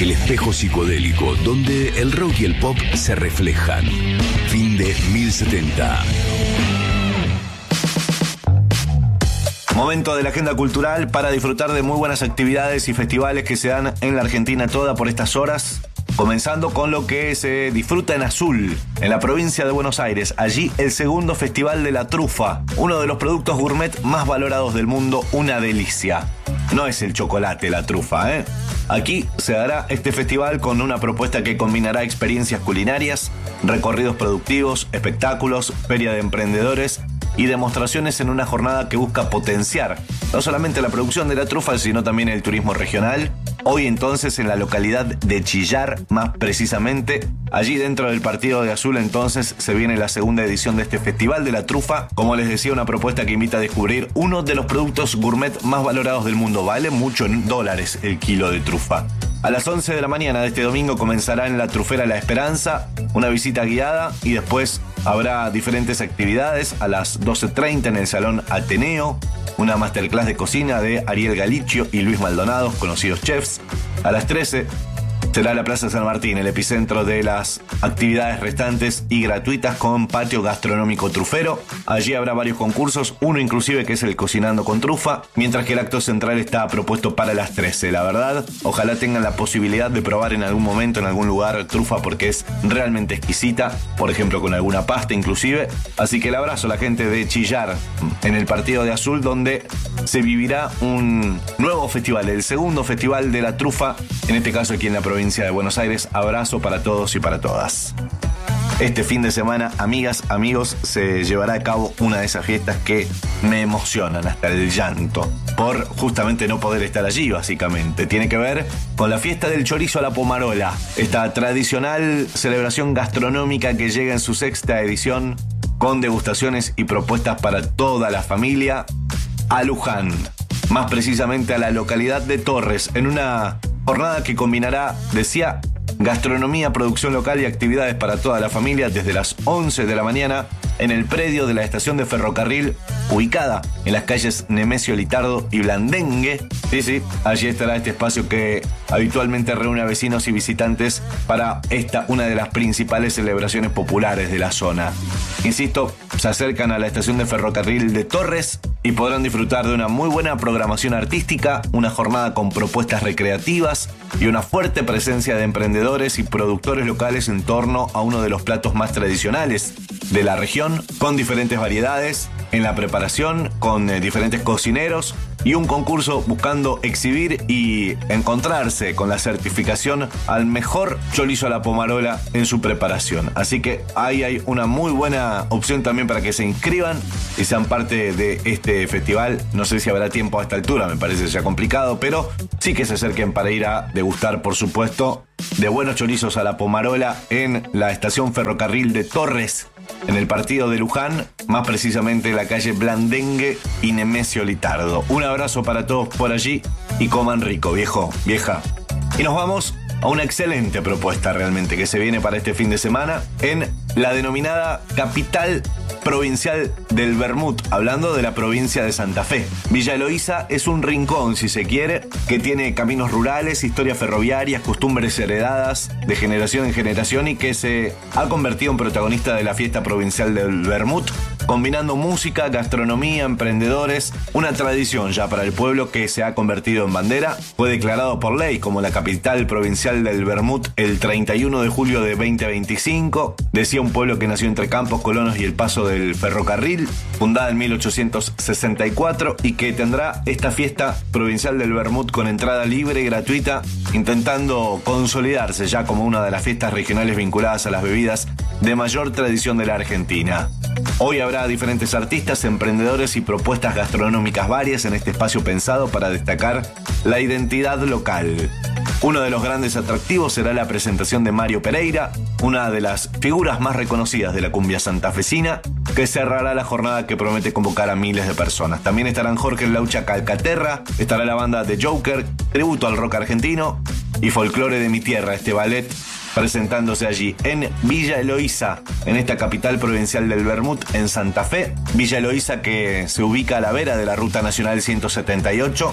El espejo psicodélico donde el rock y el pop se reflejan. Fin de 1070. Momento de la agenda cultural para disfrutar de muy buenas actividades y festivales que se dan en la Argentina toda por estas horas. Comenzando con lo que se disfruta en Azul, en la provincia de Buenos Aires. Allí el segundo Festival de la Trufa, uno de los productos gourmet más valorados del mundo, una delicia. No es el chocolate la trufa, ¿eh? Aquí se dará este festival con una propuesta que combinará experiencias culinarias, recorridos productivos, espectáculos, feria de emprendedores y demostraciones en una jornada que busca potenciar no solamente la producción de la trufa, sino también el turismo regional. Hoy entonces en la localidad de Chillar, más precisamente, allí dentro del Partido de Azul entonces se viene la segunda edición de este Festival de la Trufa. Como les decía, una propuesta que invita a descubrir uno de los productos gourmet más valorados del mundo. Vale mucho en dólares el kilo de trufa. A las 11 de la mañana de este domingo comenzará en la Trufera La Esperanza una visita guiada y después habrá diferentes actividades. A las 12:30 en el Salón Ateneo, una masterclass de cocina de Ariel Galicio y Luis Maldonado, conocidos chefs. A las 13 será la Plaza San Martín, el epicentro de las actividades restantes y gratuitas con patio gastronómico trufero. Allí habrá varios concursos, uno inclusive que es el Cocinando con Trufa, mientras que el acto central está propuesto para las 13. La verdad, ojalá tengan la posibilidad de probar en algún momento, en algún lugar, trufa porque es realmente exquisita, por ejemplo con alguna pasta inclusive. Así que el abrazo a la gente de Chillar, en el Partido de Azul, donde se vivirá un nuevo festival, el segundo Festival de la Trufa, en este caso aquí en la provincia de Buenos Aires. Abrazo para todos y para todas. Este fin de semana, amigas, amigos, se llevará a cabo una de esas fiestas que me emocionan hasta el llanto, por justamente no poder estar allí, básicamente. Tiene que ver con la fiesta del chorizo a la pomarola, esta tradicional celebración gastronómica que llega en su sexta edición, con degustaciones y propuestas para toda la familia, a Luján, más precisamente a la localidad de Torres, en una jornada que combinará, decía, gastronomía, producción local y actividades para toda la familia desde las 11 de la mañana en el predio de la estación de ferrocarril ubicada en las calles Nemesio Litardo y Blandengue. Sí, allí estará este espacio que habitualmente reúne a vecinos y visitantes para una de las principales celebraciones populares de la zona. Insisto, se acercan a la estación de ferrocarril de Torres y podrán disfrutar de una muy buena programación artística, una jornada con propuestas recreativas y una fuerte presencia de emprendedores y productores locales en torno a uno de los platos más tradicionales de la región, con diferentes variedades en la preparación, con diferentes cocineros y un concurso buscando exhibir y encontrarse con la certificación al mejor chorizo a la pomarola en su preparación. Así que ahí hay una muy buena opción también para que se inscriban y sean parte de este festival. No sé si habrá tiempo a esta altura, me parece ya complicado, pero sí que se acerquen para ir a degustar, por supuesto, de buenos chorizos a la pomarola en la estación ferrocarril de Torres, en el Partido de Luján, más precisamente en la calle Blandengue y Nemesio Litardo. Un abrazo para todos por allí y coman rico, viejo, vieja. Y nos vamos a una excelente propuesta realmente que se viene para este fin de semana en la denominada capital provincial del Vermut, hablando de la provincia de Santa Fe. Villa Eloísa es un rincón, si se quiere, que tiene caminos rurales, historias ferroviarias, costumbres heredadas de generación en generación y que se ha convertido en protagonista de la fiesta provincial del Vermut, combinando música, gastronomía, emprendedores, una tradición ya para el pueblo que se ha convertido en bandera. Fue declarado por ley como la capital provincial del Vermut el 31 de julio de 2025. Decía un pueblo que nació entre Campos, Colonos y el paso del ferrocarril, fundada en 1864 y que tendrá esta fiesta provincial del Vermut con entrada libre y gratuita, intentando consolidarse ya como una de las fiestas regionales vinculadas a las bebidas de mayor tradición de la Argentina. Hoy habrá diferentes artistas, emprendedores y propuestas gastronómicas varias en este espacio pensado para destacar la identidad local. Uno de los grandes atractivos será la presentación de Mario Pereira, una de las figuras más reconocidas de la cumbia santafesina, que cerrará la jornada que promete convocar a miles de personas. También estarán Jorge Laucha Calcaterra, estará la banda The Joker, tributo al rock argentino, y Folclore de mi tierra, este ballet presentándose allí en Villa Eloísa, en esta capital provincial del Vermut, en Santa Fe. Villa Eloísa que se ubica a la vera de la Ruta Nacional 178,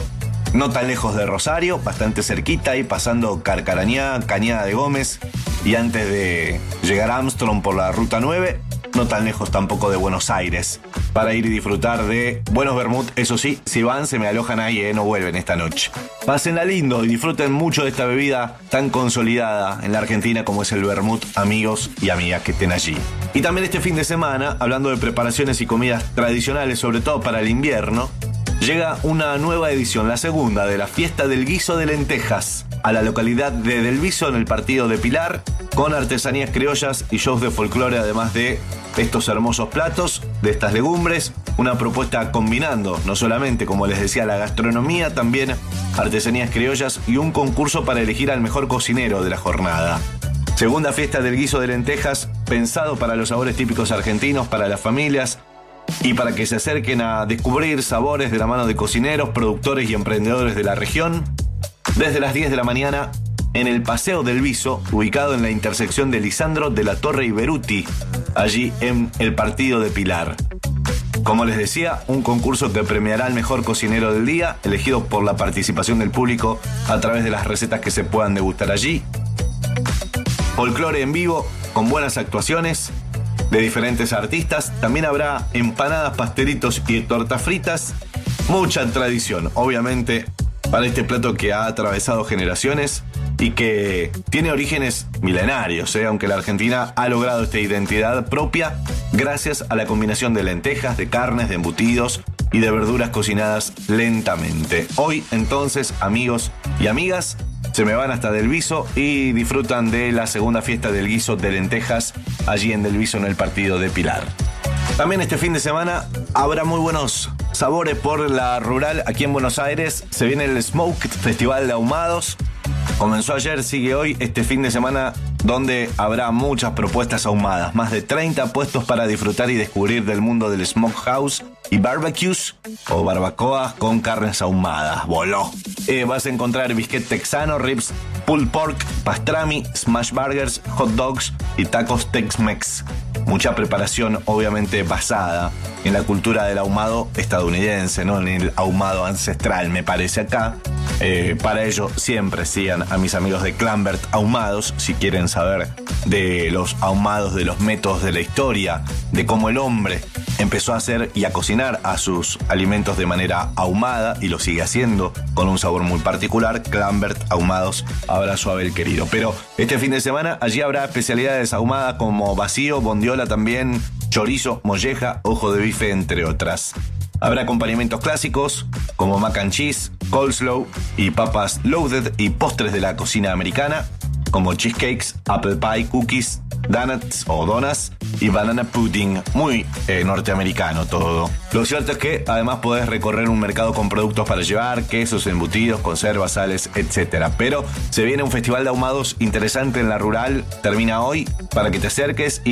no tan lejos de Rosario, bastante cerquita, y pasando Carcarañá, Cañada de Gómez, y antes de llegar a Armstrong por la Ruta 9, no tan lejos tampoco de Buenos Aires, para ir y disfrutar de buenos vermut. Eso sí, si van, se me alojan ahí, no vuelven esta noche. Pásenla lindo y disfruten mucho de esta bebida tan consolidada en la Argentina como es el vermut, amigos y amigas que estén allí. Y también este fin de semana, hablando de preparaciones y comidas tradicionales, sobre todo para el invierno, llega una nueva edición, la segunda, de la Fiesta del Guiso de Lentejas, a la localidad de Del Viso, en el partido de Pilar, con artesanías criollas y shows de folclore, además de estos hermosos platos, de estas legumbres. Una propuesta combinando, no solamente, como les decía, la gastronomía, también artesanías criollas y un concurso para elegir al mejor cocinero de la jornada. Segunda Fiesta del Guiso de Lentejas, pensado para los sabores típicos argentinos, para las familias, y para que se acerquen a descubrir sabores de la mano de cocineros, productores y emprendedores de la región, desde las 10 de la mañana en el Paseo del Viso, ubicado en la intersección de Lisandro de la Torre y Beruti, allí en el partido de Pilar. Como les decía, un concurso que premiará al mejor cocinero del día, elegido por la participación del público a través de las recetas que se puedan degustar allí. Folclore en vivo, con buenas actuaciones de diferentes artistas. También habrá empanadas, pastelitos y tortas fritas. Mucha tradición, obviamente, para este plato que ha atravesado generaciones y que tiene orígenes milenarios, aunque la Argentina ha logrado esta identidad propia gracias a la combinación de lentejas, de carnes, de embutidos y de verduras cocinadas lentamente. Hoy, entonces, amigos y amigas, se me van hasta Del Viso y disfrutan de la segunda Fiesta del Guiso de Lentejas allí en Del Viso, en el partido de Pilar. También este fin de semana habrá muy buenos sabores por la rural aquí en Buenos Aires. Se viene el Smoked Festival de Ahumados. Comenzó ayer, sigue hoy, este fin de semana, donde habrá muchas propuestas ahumadas. Más de 30 puestos para disfrutar y descubrir del mundo del smokehouse y barbecues o barbacoas con carnes ahumadas. ¡Voló! Vas a encontrar bisquet texano, ribs, pulled pork, pastrami, smash burgers, hot dogs y tacos Tex-Mex. Mucha preparación, obviamente, basada en la cultura del ahumado estadounidense, ¿no? En el ahumado ancestral, me parece acá. Para ello, siempre sigan a mis amigos de Clambert Ahumados, si quieren saber de los ahumados, de los métodos de la historia, de cómo el hombre empezó a hacer y a cocinar a sus alimentos de manera ahumada y lo sigue haciendo con un sabor muy particular. Clambert Ahumados, abrazo a Abel querido. Pero este fin de semana allí habrá especialidades ahumadas como vacío, bondiola también, chorizo, molleja, ojo de bife, entre otras. Habrá acompañamientos clásicos como mac and cheese, coleslaw y papas loaded, y postres de la cocina americana como cheesecakes, apple pie, cookies, donuts o donas y banana pudding. Muy norteamericano todo. Lo cierto es que además podés recorrer un mercado con productos para llevar, quesos, embutidos, conservas, sales, etc. Pero se viene un festival de ahumados interesante en la rural. Termina hoy para que te acerques y